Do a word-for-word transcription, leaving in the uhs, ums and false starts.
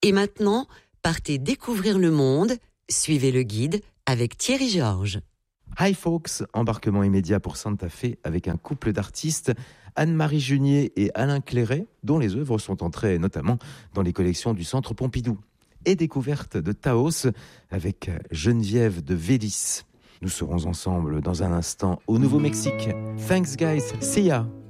Et maintenant, partez découvrir le monde. Suivez le guide avec Thierry Georges. Hi folks, embarquement immédiat pour Santa Fe avec un couple d'artistes, Anne-Marie Junier et Alain Clairet, dont les œuvres sont entrées notamment dans les collections du Centre Pompidou. Et découverte de Taos avec Geneviève de Vélis. Nous serons ensemble dans un instant au Nouveau-Mexique. Thanks guys, see ya!